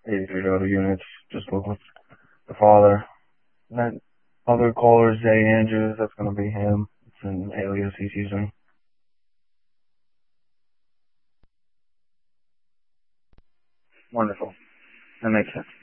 83 total units. Just spoke with the father. And that other caller, Zay Andrews, that's going to be him. It's an alias he's using. Wonderful. That makes sense.